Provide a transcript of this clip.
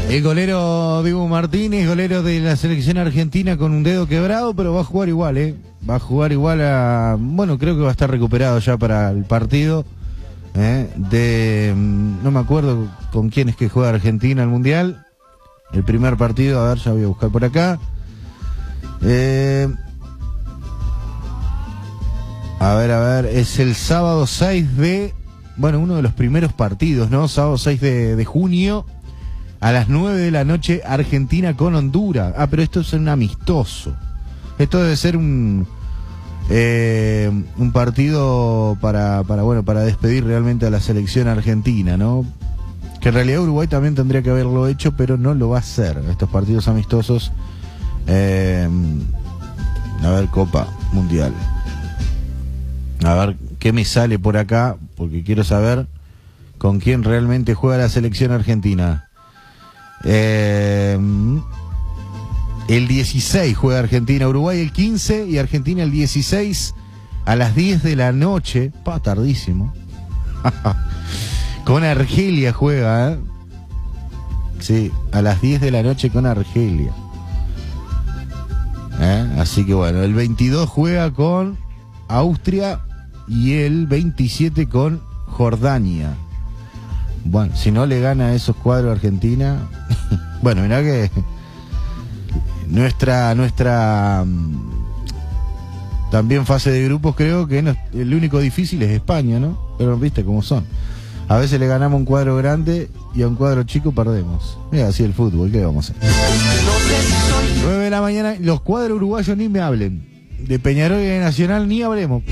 El golero Dibu Martínez, golero de la selección argentina con un dedo quebrado, pero va a jugar igual, ¿eh? Va a jugar igual a... Bueno, creo que va a estar recuperado ya para el partido. No me acuerdo con quién es que juega Argentina el Mundial. El primer partido, a ver, ya voy a buscar por acá. A ver, es el sábado 6 de... Bueno, uno de los primeros partidos, ¿no? Sábado 6 de junio, a las 9 de la noche, Argentina con Honduras. Ah, pero esto es un amistoso. Esto debe ser un partido para despedir realmente a la selección argentina, ¿no? Que en realidad Uruguay también tendría que haberlo hecho, pero no lo va a hacer. Estos partidos amistosos. A ver, Copa Mundial. A ver qué me sale por acá, porque quiero saber con quién realmente juega la selección argentina. El 16 juega Argentina, Uruguay el 15 y Argentina el 16 a las 10 de la noche. Tardísimo. Con Argelia juega, ¿eh? Sí, a las 10 de la noche con Argelia. Así que bueno, el 22 juega con Austria y el 27 con Jordania. Bueno, si no le gana a esos cuadros a Argentina... Bueno, mirá que nuestra también fase de grupos, creo que el único difícil es España, ¿no? Pero viste cómo son. A veces le ganamos a un cuadro grande y a un cuadro chico perdemos. Mira, así el fútbol, ¿qué vamos a hacer? 9 de la mañana, los cuadros uruguayos ni me hablen. De Peñarol y de Nacional ni hablemos.